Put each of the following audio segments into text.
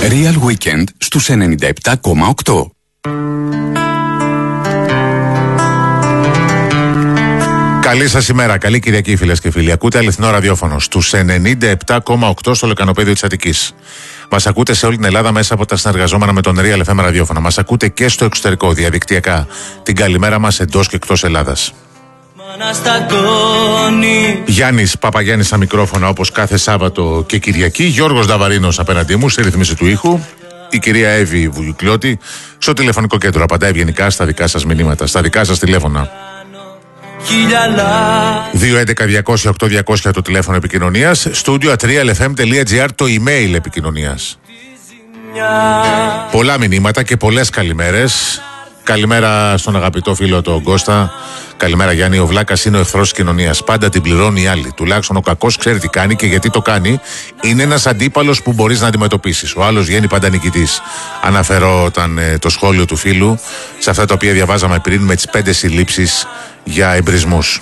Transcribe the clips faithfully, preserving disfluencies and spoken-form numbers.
Real Weekend στους ενενήντα επτά κόμμα οκτώ. Καλή σας ημέρα, καλή Κυριακή φίλες και φίλοι. Ακούτε αληθινό ραδιόφωνο στους ενενήντα επτά κόμμα οκτώ στο λεκανοπέδιο της Αττικής. Μας ακούτε σε όλη την Ελλάδα μέσα από τα συνεργαζόμενα με τον Real εφ εμ ραδιόφωνο. Μας ακούτε και στο εξωτερικό, διαδικτυακά. Την καλημέρα μας εντός και εκτός Ελλάδας. Γιάννης Παπαγιάννης στα μικρόφωνα όπως κάθε Σάββατο και Κυριακή. Γιώργος Νταβαρίνος απέναντί μου στη ρύθμιση του ήχου. Η κυρία Εύη Βουγιουκλιώτη στο τηλεφωνικό κέντρο. Απαντάει ευγενικά στα δικά σας μηνύματα, στα δικά σας τηλέφωνα. δύο έντεκα διακόσια οκτώ διακόσια το τηλέφωνο επικοινωνίας. Studio at realfm.gr το email επικοινωνίας. Πολλά μηνύματα και πολλές καλημέρες. Καλημέρα στον αγαπητό φίλο τον Κώστα. Καλημέρα Γιάννη. Ο Βλάκας είναι ο εχθρός της κοινωνίας. Πάντα την πληρώνει οι άλλοι. Τουλάχιστον ο κακός ξέρει τι κάνει και γιατί το κάνει. Είναι ένας αντίπαλος που μπορείς να αντιμετωπίσεις. Ο άλλος βγαίνει πάντα νικητής. Αναφέρονταν ε, το σχόλιο του φίλου σε αυτά τα οποία διαβάζαμε πριν με τις πέντε συλλήψεις για εμπρισμούς.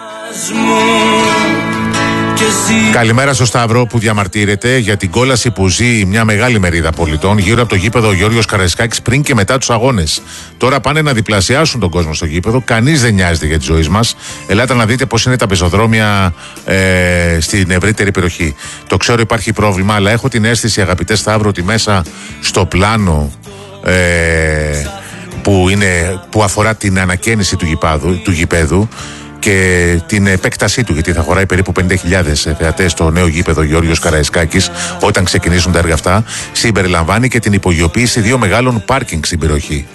Καλημέρα στο Σταύρο που διαμαρτύρεται για την κόλαση που ζει μια μεγάλη μερίδα πολιτών γύρω από το γήπεδο Γιώργος Καραϊσκάκης πριν και μετά τους αγώνες. Τώρα πάνε να διπλασιάσουν τον κόσμο στο γήπεδο. Κανείς δεν νοιάζεται για τη ζωή μας. Ελάτε να δείτε πώς είναι τα πεζοδρόμια ε, στην ευρύτερη περιοχή. Το ξέρω υπάρχει πρόβλημα, αλλά έχω την αίσθηση, αγαπητέ Σταύρο, ότι μέσα στο πλάνο ε, που, είναι, που αφορά την ανακαίνιση του, γηπάδου, του γηπέδου και την επέκτασή του, γιατί θα χωράει περίπου πενήντα χιλιάδες θεατές στο νέο γήπεδο Γιώργος Καραϊσκάκης όταν ξεκινήσουν τα έργα αυτά, συμπεριλαμβάνει και την υπογειοποίηση δύο μεγάλων πάρκινγκ στην περιοχή.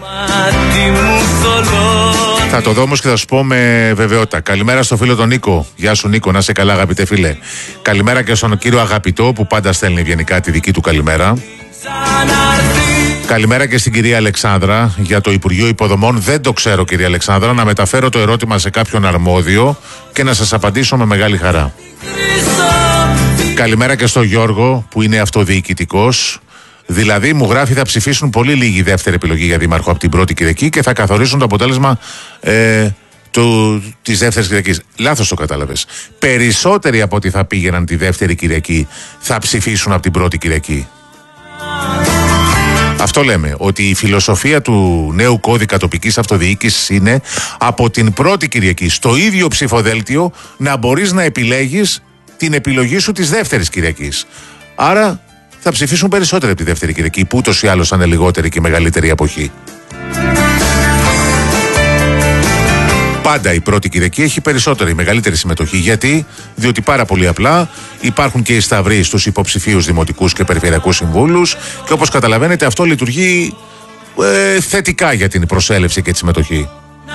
Θα το δω όμως και θα σου πω με βεβαιότητα. Καλημέρα στο φίλο τον Νίκο. Γεια σου Νίκο, να είσαι καλά αγαπητέ φίλε. Καλημέρα και στον κύριο Αγαπητό που πάντα στέλνει ευγενικά τη δική του καλημέρα. Καλημέρα και στην κυρία Αλεξάνδρα για το Υπουργείο Υποδομών. Δεν το ξέρω κυρία Αλεξάνδρα, να μεταφέρω το ερώτημα σε κάποιον αρμόδιο και να σας απαντήσω με μεγάλη χαρά. Καλημέρα και στον Γιώργο που είναι αυτοδιοικητικός. Δηλαδή μου γράφει θα ψηφίσουν πολύ λίγη δεύτερη επιλογή για δήμαρχο από την πρώτη Κυριακή και θα καθορίσουν το αποτέλεσμα ε, του, της δεύτερης Κυριακής. Λάθος το κατάλαβες. Περισσότεροι από ό,τι θα πήγαιναν τη δεύτερη Κυριακή θα ψηφίσουν από την πρώτη Κυριακή. Αυτό λέμε, ότι η φιλοσοφία του νέου κώδικα τοπικής αυτοδιοίκησης είναι από την πρώτη Κυριακή στο ίδιο ψηφοδέλτιο να μπορείς να επιλέγεις την επιλογή σου της δεύτερης Κυριακής. Άρα θα ψηφίσουν περισσότερο από τη δεύτερη Κυριακή, που ούτως ή άλλως θα είναι λιγότερη και μεγαλύτερη αποχή. Πάντα η πρώτη Κυριακή έχει περισσότερη, μεγαλύτερη συμμετοχή. Γιατί? Διότι πάρα πολύ απλά υπάρχουν και οι σταυροί στους υποψηφίους δημοτικούς και περιφερειακούς συμβούλους και όπως καταλαβαίνετε αυτό λειτουργεί ε, θετικά για την προσέλευση και τη συμμετοχή.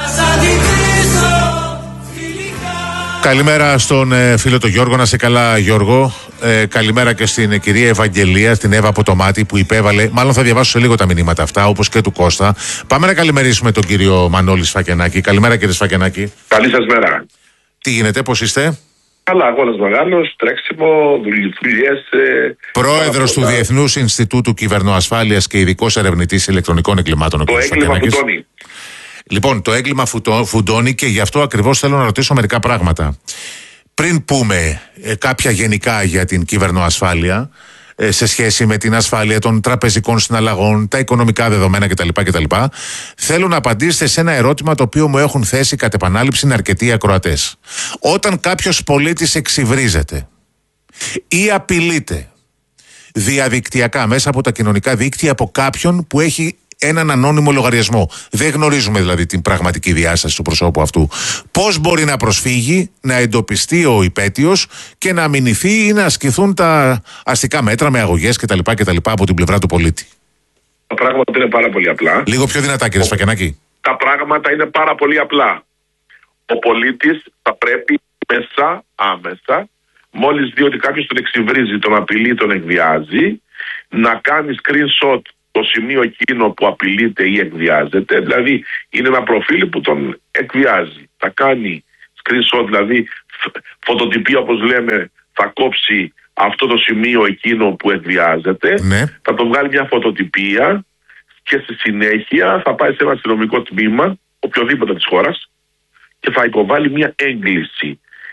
Καλημέρα στον ε, φίλο τον Γιώργο, να σε καλά Γιώργο. Ε, καλημέρα και στην ε, κυρία Ευαγγελία, στην Εύα από το Μάτι που υπέβαλε. Μάλλον θα διαβάσω σε λίγο τα μηνύματα αυτά, όπως και του Κώστα. Πάμε να καλημερίσουμε τον κύριο Μανώλη Σφακιανάκη. Καλημέρα κύριε Σφακιανάκη. Καλή σας μέρα. Τι γίνεται, πώς είστε? Καλά, αγώνας μεγάλος, τρέξιμο, δουλειές. Ε, Πρόεδρος του Διεθνούς Ινστιτούτου Κυβερνοασφάλειας και ειδικός ερευνητής ηλεκτρονικών εγκλημάτων. Το έγκλημα φουντώνει. Λοιπόν, το έγκλημα φουντώνει και γι' αυτό ακριβώς θέλω να ρωτήσω μερικά πράγματα. Πριν πούμε ε, κάποια γενικά για την κυβερνοασφάλεια, ε, σε σχέση με την ασφάλεια των τραπεζικών συναλλαγών, τα οικονομικά δεδομένα κτλ. κτλ. Θέλω να απαντήσετε σε ένα ερώτημα το οποίο μου έχουν θέσει κατ' επανάληψη αρκετοί ακροατές. Όταν κάποιος πολίτης εξυβρίζεται ή απειλείται διαδικτυακά μέσα από τα κοινωνικά δίκτυα από κάποιον που έχει έναν ανώνυμο λογαριασμό. Δεν γνωρίζουμε δηλαδή την πραγματική διάσταση του προσώπου αυτού. Πώς μπορεί να προσφύγει, να εντοπιστεί ο υπέτειος και να αμυνηθεί ή να ασκηθούν τα αστικά μέτρα με αγωγές κτλ. κτλ. Από την πλευρά του πολίτη. Τα πράγματα είναι πάρα πολύ απλά. Λίγο πιο δυνατά κύριε Σφακιανάκη. Τα πράγματα είναι πάρα πολύ απλά. Ο πολίτης θα πρέπει μέσα, άμεσα, μόλις δει ότι κάποιος τον εξυβρίζει, τον απειλεί, τον εκβιάζει, να κάνει screenshot το σημείο εκείνο που απειλείται ή εκβιάζεται, δηλαδή είναι ένα προφίλ που τον εκβιάζει. Θα κάνει screenshot, δηλαδή φωτοτυπία όπως λέμε, θα κόψει αυτό το σημείο εκείνο που εκβιάζεται, ναι. Θα το βγάλει μια φωτοτυπία και στη συνέχεια θα πάει σε ένα αστυνομικό τμήμα, οποιοδήποτε της χώρας, και θα υποβάλει μια έγκληση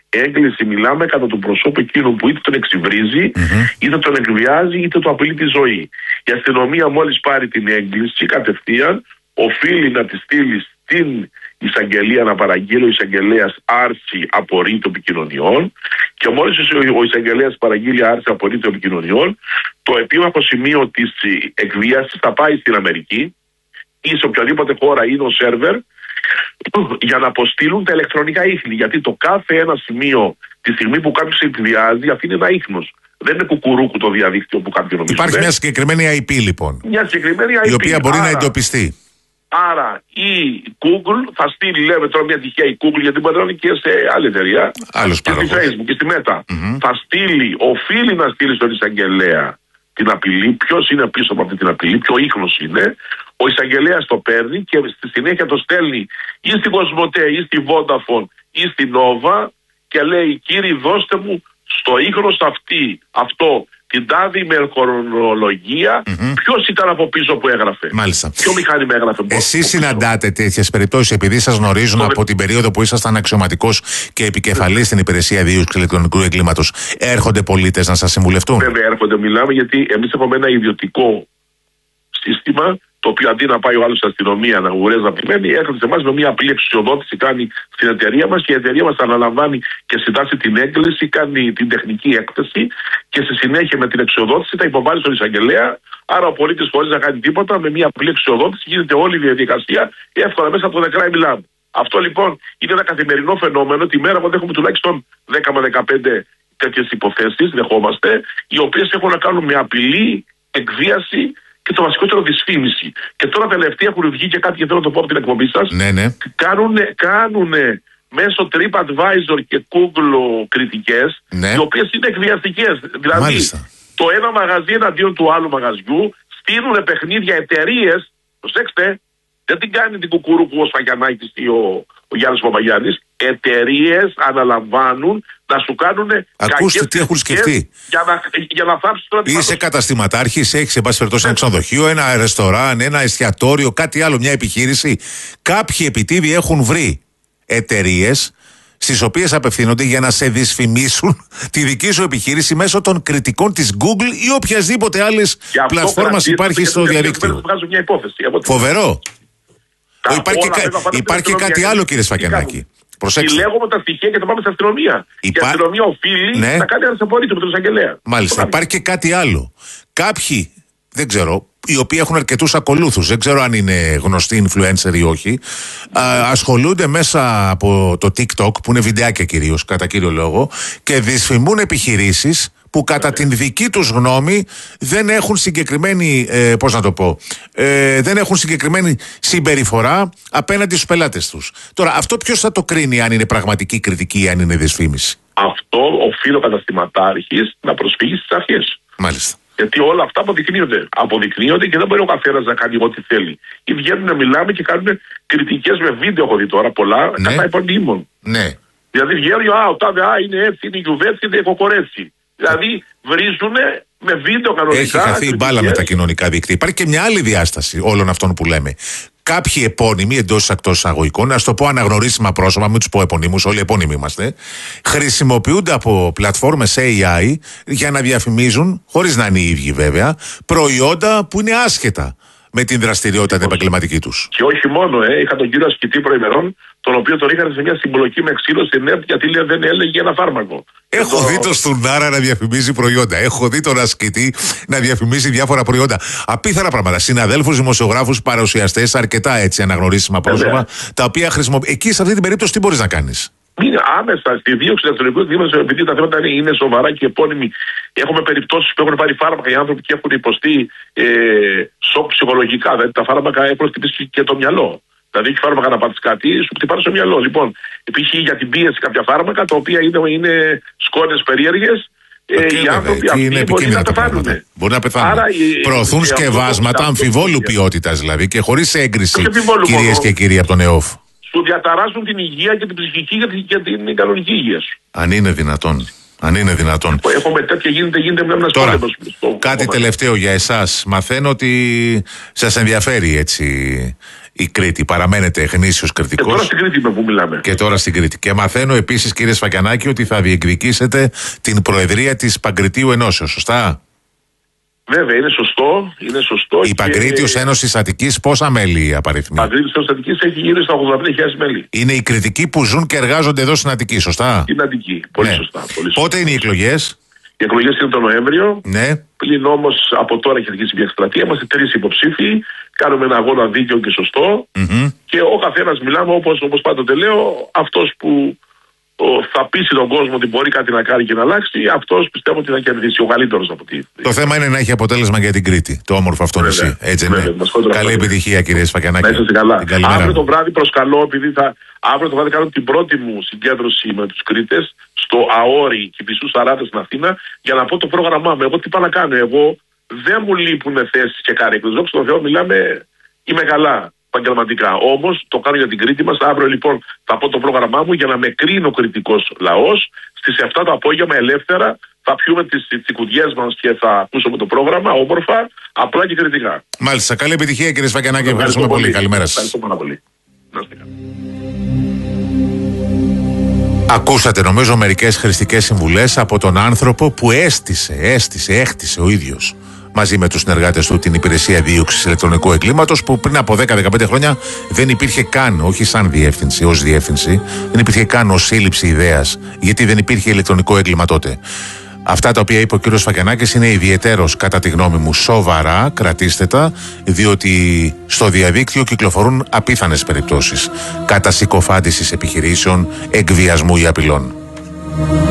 Έγκληση μιλάμε κατά του προσώπου εκείνου που είτε τον εξυβρίζει, mm-hmm. είτε τον εκβιάζει, είτε το απειλεί τη ζωή. Η αστυνομία μόλις πάρει την έγκληση κατευθείαν οφείλει να τη στείλει στην εισαγγελία να παραγγείλει ο εισαγγελέας άρση απορρίτου επικοινωνιών και μόλις ο εισαγγελέας παραγγείλει άρση απορρίτου επικοινωνιών, το επίμαχο σημείο της εκβίασης θα πάει στην Αμερική ή σε οποιαδήποτε χώρα είναι ο σερβερ για να αποστείλουν τα ηλεκτρονικά ίχνη. Γιατί το κάθε ένα σημείο τη στιγμή που κάποιος εκβιάζει αφήνει ένα ίχνος. Δεν είναι κουκουρούκου το διαδίκτυο που κάποιον νομίζει. Υπάρχει μια συγκεκριμένη άι πι λοιπόν. Μια συγκεκριμένη άι πι. Η οποία μπορεί άρα, να εντοπιστεί. Άρα η Google θα στείλει, λέμε τώρα μια τυχαία η Google, γιατί μπορεί να είναι και σε άλλη εταιρεία. Άλλος και στη Facebook και στη Meta. Mm-hmm. Θα στείλει, οφείλει να στείλει στον εισαγγελέα την απειλή. Ποιος είναι πίσω από αυτή την απειλή, ποιο ίχνος είναι. Ο εισαγγελέας το παίρνει και στη συνέχεια το στέλνει ή στην Κοσμοτέ ή στη Vodafone ή στην Nova και λέει: κύριοι, δώστε μου στο ίχνος αυτή, αυτό, την τάδη ημεροκρονολογία, mm-hmm. ποιος ήταν από πίσω που έγραφε. Μάλιστα. Ποιο μηχάνημα έγραφε. Εσείς συναντάτε τέτοιες περιπτώσεις επειδή σας γνωρίζουν από την περίοδο που ήσασταν αξιωματικός και επικεφαλής στην υπηρεσία διείωσης ηλεκτρονικού εγκλήματος. Έρχονται πολίτες να σας συμβουλευτούν? Βέβαια, έρχονται, μιλάμε, γιατί εμείς έχουμε ένα ιδιωτικό σύστημα. Το οποίο αντί να πάει ο άλλος στην αστυνομία να γουρέζει να περιμένει, έρχεται σε εμάς με μια απλή εξουσιοδότηση, κάνει στην εταιρεία μας και η εταιρεία μας αναλαμβάνει και συντάσσει την έκκληση, κάνει την τεχνική έκθεση και στη συνέχεια με την εξουσιοδότηση τα υποβάλλει στον εισαγγελέα. Άρα ο πολίτης χωρίς να κάνει τίποτα, με μια απλή εξουσιοδότηση γίνεται όλη η διαδικασία εύκολα μέσα από το The Crime Lab. Αυτό λοιπόν είναι ένα καθημερινό φαινόμενο. Τη μέρα που έχουμε τουλάχιστον δέκα με δεκαπέντε τέτοιες υποθέσεις, δεχόμαστε, οι οποίες έχουν να κάνουν με απειλή, εκβίαση. Και το βασικότερο δυσφήμιση. Και τώρα τελευταία έχουν βγει και κάποιοι, θέλω να το πω από την εκπομπή σας, ναι, ναι. κάνουν μέσω TripAdvisor και Google κριτικές, ναι. οι οποίες είναι εκβιαστικές. Δηλαδή, μάλιστα. Το ένα μαγαζί εναντίον του άλλου μαγαζιού στείλουν παιχνίδια εταιρείες, προσέξτε, δεν την κάνει την κουκουρούκου ο Σφαγιανάκης ή ο, ο Γιάννης Παπαγιάννης, εταιρείες αναλαμβάνουν να σου κάνουν. Ακούστε τι έχουν σκεφτεί. Για να, για να θάψεις τώρα. Είσαι καταστηματάρχης, έχεις σε πάση περιπτώσει ένα ξενοδοχείο, ένα ρεστοράν, ένα εστιατόριο, κάτι άλλο, μια επιχείρηση. Κάποιοι επιτίδιοι έχουν βρει εταιρείες στις οποίες απευθύνονται για να σε δυσφημίσουν τη δική σου επιχείρηση μέσω των κριτικών της Google ή οποιασδήποτε άλλης πλατφόρμας υπάρχει στο διαδίκτυο. Φοβερό. Τα υπάρχει κα... υπάρχει κάτι άλλο, κύριε Σφακιανάκη. Συλλέγουμε τα στοιχεία και θα πάμε στην αστυνομία. Υπά... Η αστυνομία οφείλει ναι. να κάνει ένα απορρίτου με τον εισαγγελέα. Μάλιστα. Υπάρχει και κάτι άλλο. Κάποιοι, δεν ξέρω, οι οποίοι έχουν αρκετούς ακολούθους, δεν ξέρω αν είναι γνωστοί influencer ή όχι, α, ασχολούνται μέσα από το TikTok, που είναι βιντεάκια κυρίως, κατά κύριο λόγο, και δυσφημούν επιχειρήσεις που κατά την δική τους γνώμη δεν έχουν συγκεκριμένη, ε, πώς να το πω, ε, δεν έχουν συγκεκριμένη συμπεριφορά απέναντι στους πελάτες τους. Τώρα, αυτό ποιος θα το κρίνει, αν είναι πραγματική κριτική ή αν είναι δυσφήμιση? Αυτό οφείλει ο καταστηματάρχης να προσφύγει στις αρχές. Μάλιστα. Γιατί όλα αυτά αποδεικνύονται. Αποδεικνύονται και δεν μπορεί ο καθένας να κάνει ό,τι θέλει. Ή βγαίνουν να μιλάμε και κάνουν κριτικές με βίντεο, έχω δει τώρα πολλά, ναι. κατά επωνύμων. Ναι. Δηλαδή βγαίνουν, α, ο τάδε, α, είναι έτσι, είναι γιουβέτσι, είναι κοκορέτσι. Δηλαδή βρίζουν με βίντεο κανονικά. Έχει χαθεί η μπάλα με τα κοινωνικά δίκτυα. Υπάρχει και μια άλλη διάσταση όλων αυτών που λέμε. Κάποιοι επώνυμοι εντός εκτός εισαγωγικών, ας το πω αναγνωρίσιμα πρόσωπα, μην τους πω επωνύμους, όλοι επώνυμοι είμαστε, χρησιμοποιούνται από πλατφόρμες έι άι για να διαφημίζουν, χωρίς να είναι οι ίδιοι βέβαια, προϊόντα που είναι άσχετα με την δραστηριότητα την επαγγελματική τους. Και όχι μόνο, ε, είχα τον κύριο ασκητή προημερών, τον οποίο τον είχαν σε μια συμπλοκή με ξύλο στην ΕΡΤ, γιατί λέει, δεν έλεγε ένα φάρμακο. Έχω το... δει τον Στουρνάρα να διαφημίζει προϊόντα. Έχω δει τον ασκητή να διαφημίζει διάφορα προϊόντα. Απίθανα πράγματα. Συναδέλφους, δημοσιογράφους, παρουσιαστές, αρκετά έτσι αναγνωρίσιμα πρόσωπα, τα οποία χρησιμοποιούν. Εκεί σε αυτή την περίπτωση τι μπορείς να κάνεις? Είναι άμεσα στη δίωξη του ηλεκτρονικού εγκλήματος, επειδή τα θέματα είναι, είναι σοβαρά και επώνυμοι. Έχουμε περιπτώσεις που έχουν πάρει φάρμακα οι άνθρωποι και έχουν υποστεί ε, σοκ ψυχολογικά. Δηλαδή τα φάρμακα έχουν χτυπήσει και το μυαλό. Δηλαδή έχει φάρμακα να πάθεις κάτι, σου χτυπάνε στο μυαλό. Λοιπόν, υπήρχε για την πίεση κάποια φάρμακα, τα οποία είναι, είναι σκόνες περίεργες. Ε, οι άνθρωποι αυτοί μπορεί να πεθάνουν. Μπορεί να πεθάνουν. Άρα, προωθούν σκευάσματα αμφιβόλου ποιότητας δηλαδή και χωρίς έγκριση, κυρίες και κύριοι, από τον ΕΟΦ. Σου διαταράσσουν την υγεία και την ψυχική και την κανονική υγεία σου. Αν είναι δυνατόν. Αν είναι δυνατόν. Έχουμε τέτοια, γίνεται, γίνεται με ένας Τώρα, πόλεμος. Κάτι τελευταίο για εσάς. Μαθαίνω ότι σας ενδιαφέρει έτσι η Κρήτη. Παραμένετε γνήσιος κριτικός. Και τώρα στην Κρήτη με που μιλάμε. Και τώρα στην Κρήτη. Και μαθαίνω επίσης, κύριε Σφακιανάκη, ότι θα διεκδικήσετε την προεδρία της Παγκριτίου Ενώσεως. Σωστά? Βέβαια, είναι σωστό. Είναι σωστό η Παγκρίτιος και... Ένωσης Αττικής πόσα μέλη απαριθμεί? Η Παγκρίτιος Ένωσης Αττικής έχει γύρω στα ογδόντα πέντε χιλιάδες μέλη. Είναι οι κριτικοί που ζουν και εργάζονται εδώ στην Αττική, σωστά? Στην Αττική. Πολύ, ναι. σωστά, πολύ σωστά. Πότε είναι οι εκλογές? Οι εκλογές είναι τον Νοέμβριο. Ναι. Πλην όμως από τώρα έχει αρχίσει μια εκστρατεία. Είμαστε τρεις υποψήφοι. Κάνουμε ένα αγώνα δίκαιο και σωστό. Mm-hmm. Και ο καθένας μιλάμε, όπως, όπως πάντοτε λέω, αυτός που ο, θα πείσει τον κόσμο ότι μπορεί κάτι να κάνει και να αλλάξει, αυτός πιστεύω ότι θα κερδίσει. Ο καλύτερος από τη. Το θέμα είναι να έχει αποτέλεσμα για την Κρήτη. Το όμορφο αυτό νησί. Έτσι είναι. Βέβαια, καλή επιτυχία, κύριε Σφακιανάκη. Να είστε καλά. Αύριο το βράδυ προσκαλώ, επειδή θα. Αύριο το βράδυ κάνω την πρώτη μου συγκέντρωση με τους Κρήτες στο Αόρι Κηφισού σαράντα στην Αθήνα για να πω το πρόγραμμά μου. Εγώ τι πάω να κάνω? Εγώ δεν μου λείπουν θέσεις και καρέκλες. Δόξα τω Θεώ, μιλάμε, είμαι καλά επαγγελματικά. Όμως το κάνω για την Κρήτη μας. Αύριο λοιπόν θα πω το πρόγραμμά μου για να με κρίνει ο κριτικός λαός. Στις επτά το απόγευμα ελεύθερα θα πιούμε τις τσικουδιές μας και θα ακούσουμε το πρόγραμμα όμορφα, απλά και κριτικά. Μάλιστα. Καλή επιτυχία, κύριε Σφακιανάκη. Ευχαριστούμε πολύ. πολύ. Καλημέρα σας. Ευχαριστώ πάρα πολύ. Ακούσατε νομίζω μερικές χρηστικές συμβουλές από τον άνθρωπο που έστησε, έστησε, έχτισε ο ίδιος μαζί με τους συνεργάτες του την υπηρεσία δίωξης ηλεκτρονικού εγκλήματος, που πριν από δέκα με δεκαπέντε χρόνια δεν υπήρχε καν, όχι σαν διεύθυνση, ως διεύθυνση, δεν υπήρχε καν ως σύλληψη ιδέας, γιατί δεν υπήρχε ηλεκτρονικό έγκλημα τότε. Αυτά τα οποία είπε ο κύριος Σφακιανάκης είναι ιδιαιτέρως, κατά τη γνώμη μου, σοβαρά, κρατήστε τα, διότι στο διαδίκτυο κυκλοφορούν απίθανες περιπτώσεις κατασυκοφάντησης επιχειρήσεων, εκβιασμού ή απειλών.